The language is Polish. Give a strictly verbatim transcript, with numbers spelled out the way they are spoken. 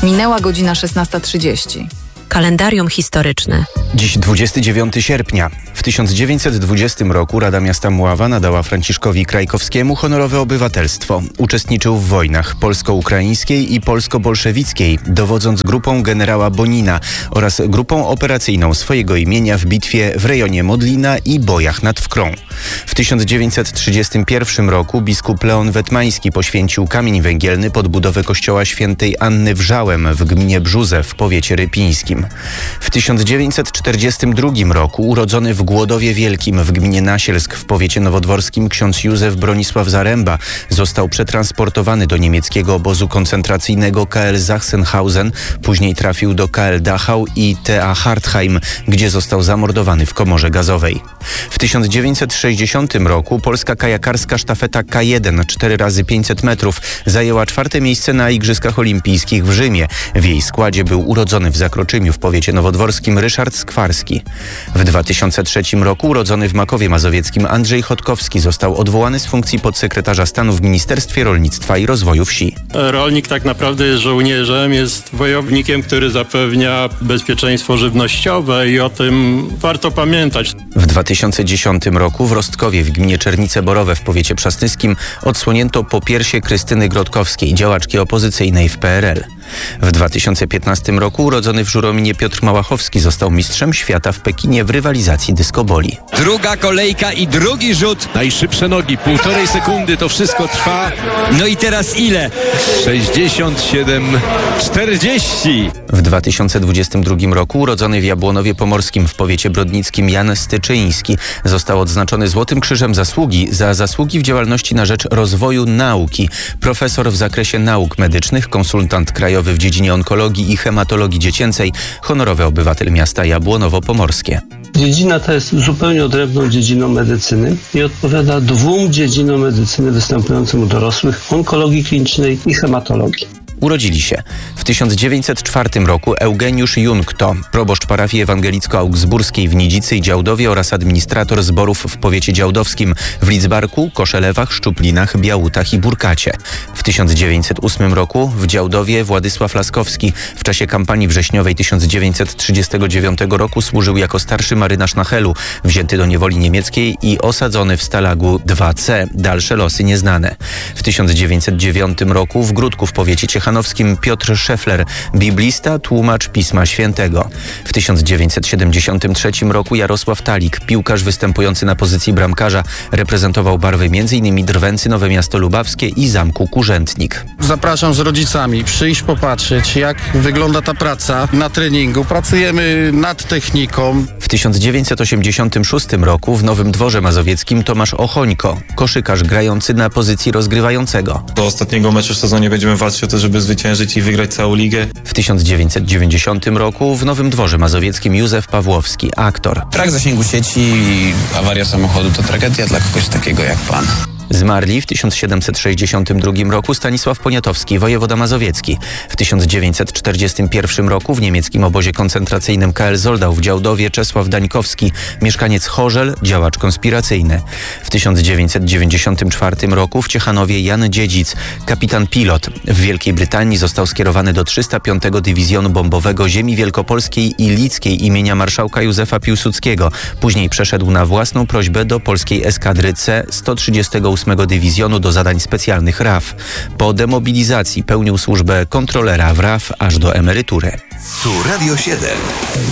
Minęła godzina szesnasta trzydzieści. Kalendarium historyczne. Dziś dwudziestego dziewiątego sierpnia. W tysiąc dziewięćset dwudziestym roku Rada Miasta Mława nadała Franciszkowi Krajkowskiemu honorowe obywatelstwo. Uczestniczył w wojnach polsko-ukraińskiej i polsko-bolszewickiej, dowodząc grupą generała Bonina oraz grupą operacyjną swojego imienia w bitwie w rejonie Modlina i bojach nad Wkrą. W tysiąc dziewięćset trzydziestym pierwszym roku biskup Leon Wetmański poświęcił kamień węgielny pod budowę kościoła świętej Anny w Żałem w gminie Brzuze w powiecie rypińskim. W tysiąc dziewięćset czterdziestym drugim roku urodzony w Głodowie Wielkim w gminie Nasielsk w powiecie nowodworskim ksiądz Józef Bronisław Zaręba został przetransportowany do niemieckiego obozu koncentracyjnego K L Sachsenhausen, później trafił do K L Dachau i T A Hartheim, gdzie został zamordowany w komorze gazowej. W tysiąc dziewięćset sześćdziesiątym roku polska kajakarska sztafeta K jeden cztery razy pięćset metrów zajęła czwarte miejsce na Igrzyskach Olimpijskich w Rzymie. W jej składzie był urodzony w Zakroczymiu w powiecie nowodworskim Ryszard Skwarski. W dwa tysiące trzecim roku urodzony w Makowie Mazowieckim Andrzej Chodkowski został odwołany z funkcji podsekretarza stanu w Ministerstwie Rolnictwa i Rozwoju Wsi. Rolnik tak naprawdę jest żołnierzem, jest wojownikiem, który zapewnia bezpieczeństwo żywnościowe i o tym warto pamiętać. W dwa tysiące dziesiątym roku w Rostkowie w gminie Czernice Borowe w powiecie przasnyskim odsłonięto popiersie Krystyny Grodkowskiej, działaczki opozycyjnej w P R L. W dwa tysiące piętnastym roku urodzony w Żurominie Piotr Małachowski został mistrzem świata w Pekinie w rywalizacji dyskoboli. Druga kolejka i drugi rzut. Najszybsze nogi, półtorej sekundy, to wszystko trwa. No i teraz ile? sześćdziesiąt siedem czterdzieści. W dwa tysiące dwudziestym drugim roku urodzony w Jabłonowie Pomorskim w powiecie brodnickim Jan Styczyński został odznaczony Złotym Krzyżem Zasługi za zasługi w działalności na rzecz rozwoju nauki. Profesor w zakresie nauk medycznych, konsultant krajowy w dziedzinie onkologii i hematologii dziecięcej, honorowy obywatel miasta Jabłonowo-Pomorskie. Dziedzina ta jest zupełnie odrębną dziedziną medycyny i odpowiada dwóm dziedzinom medycyny występującym u dorosłych: onkologii klinicznej i hematologii. Urodzili się w tysiąc dziewięćset czwartym roku Eugeniusz Junkto, proboszcz parafii ewangelicko-augsburskiej w Nidzicy i Działdowie oraz administrator zborów w powiecie działdowskim w Lidzbarku, Koszelewach, Szczuplinach, Białutach i Burkacie. W tysiąc dziewięćset ósmym roku w Działdowie Władysław Laskowski w czasie kampanii wrześniowej tysiąc dziewięćset trzydziestego dziewiątego roku służył jako starszy marynarz na Helu, wzięty do niewoli niemieckiej i osadzony w Stalagu dwa C. Dalsze losy nieznane. W tysiąc dziewięćset dziewiątym roku w Gródku w powiecie ciechanowskim Piotr Szefler, biblista, tłumacz Pisma Świętego. W tysiąc dziewięćset siedemdziesiątym trzecim roku Jarosław Talik, piłkarz występujący na pozycji bramkarza, reprezentował barwy między innymi Drwęcy, Nowe Miasto Lubawskie i Zamku Kurzętnik. Zapraszam z rodzicami, przyjść popatrzeć, jak wygląda ta praca na treningu. Pracujemy nad techniką. W tysiąc dziewięćset osiemdziesiątym szóstym roku w Nowym Dworze Mazowieckim Tomasz Ochońko, koszykarz grający na pozycji rozgrywającego. Do ostatniego meczu w sezonie będziemy walczyć o to, żeby zwyciężyć i wygrać całą ligę. W tysiąc dziewięćset dziewięćdziesiątym roku w Nowym Dworze Mazowieckim Józef Pawłowski, aktor. Brak zasięgu sieci i awaria samochodu to tragedia dla kogoś takiego jak pan. Zmarli w tysiąc siedemset sześćdziesiątym drugim roku Stanisław Poniatowski, wojewoda mazowiecki. W tysiąc dziewięćset czterdziestym pierwszym roku w niemieckim obozie koncentracyjnym K L Zoldau w Działdowie Czesław Dańkowski, mieszkaniec Chorzel, działacz konspiracyjny. W tysiąc dziewięćset dziewięćdziesiątym czwartym roku w Ciechanowie Jan Dziedzic, kapitan pilot. W Wielkiej Brytanii został skierowany do trzysta piątego Dywizjonu Bombowego Ziemi Wielkopolskiej i Lickiej imienia marszałka Józefa Piłsudskiego. Później przeszedł na własną prośbę do polskiej eskadry C sto trzydziestego ósmego Dywizjonu do zadań specjalnych R A F. Po demobilizacji pełnił służbę kontrolera w R A F aż do emerytury. Tu Radio siedem.